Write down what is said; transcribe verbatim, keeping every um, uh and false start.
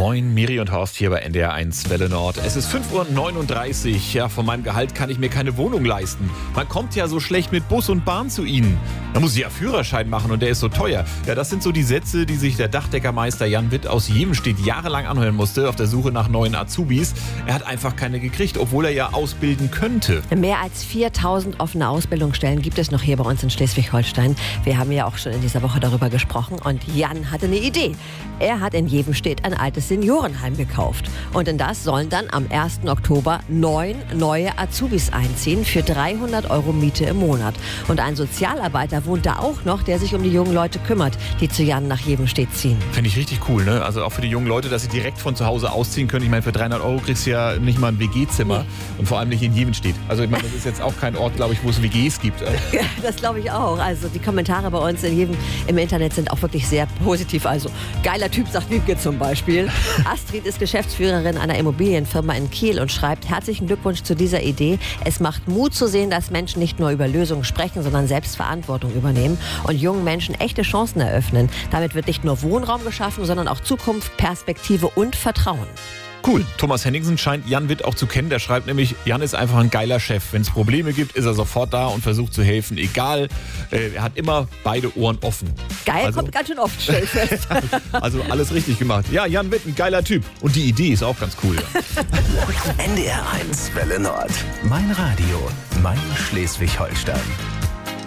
Moin, Miri und Horst hier bei N D R eins Welle Nord. Es ist fünf Uhr neununddreißig. Ja, von meinem Gehalt kann ich mir keine Wohnung leisten. Man kommt ja so schlecht mit Bus und Bahn zu Ihnen. Da muss ich ja Führerschein machen und der ist so teuer. Ja, das sind so die Sätze, die sich der Dachdeckermeister Jan Witt aus Jevenstedt jahrelang anhören musste auf der Suche nach neuen Azubis. Er hat einfach keine gekriegt, obwohl er ja ausbilden könnte. Mehr als viertausend offene Ausbildungsstellen gibt es noch hier bei uns in Schleswig-Holstein. Wir haben ja auch schon in dieser Woche darüber gesprochen und Jan hatte eine Idee. Er hat in Jevenstedt ein altes Seniorenheim gekauft. Und in das sollen dann am ersten Oktober neun neue Azubis einziehen für dreihundert Euro Miete im Monat. Und ein Sozialarbeiter wohnt da auch noch, der sich um die jungen Leute kümmert, die zu Jan nach Jevenstedt ziehen. Finde ich richtig cool, ne? Also auch für die jungen Leute, dass sie direkt von zu Hause ausziehen können. Ich meine, für dreihundert Euro kriegst du ja nicht mal ein W G-Zimmer. Nee. Und vor allem nicht in Jevenstedt. Also ich meine, das ist jetzt auch kein Ort, glaube ich, wo es W Gs gibt. Ja, das glaube ich auch. Also die Kommentare bei uns in jedem, im Internet sind auch wirklich sehr positiv. Also geiler Typ, sagt Wiebke zum Beispiel. Astrid ist Geschäftsführerin einer Immobilienfirma in Kiel und schreibt: Herzlichen Glückwunsch zu dieser Idee. Es macht Mut zu sehen, dass Menschen nicht nur über Lösungen sprechen, sondern selbst Verantwortung übernehmen und jungen Menschen echte Chancen eröffnen. Damit wird nicht nur Wohnraum geschaffen, sondern auch Zukunft, Perspektive und Vertrauen. Cool. Thomas Henningsen scheint Jan Witt auch zu kennen. Der schreibt nämlich, Jan ist einfach ein geiler Chef. Wenn es Probleme gibt, ist er sofort da und versucht zu helfen. Egal, äh, er hat immer beide Ohren offen. Geil, also, kommt ganz schön oft, stell ich fest. Also alles richtig gemacht. Ja, Jan Witt, ein geiler Typ. Und die Idee ist auch ganz cool. Ja. N D R eins Welle Nord. Mein Radio, mein Schleswig-Holstein.